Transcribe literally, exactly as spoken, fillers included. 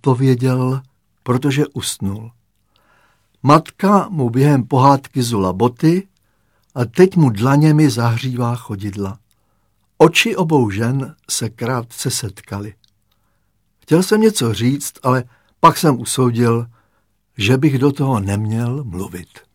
odpověděl, protože usnul. Matka mu během pohádky zula boty a teď mu dlaněmi zahřívá chodidla. Oči obou žen se krátce setkaly. Chtěl jsem něco říct, ale pak jsem usoudil, že bych do toho neměl mluvit.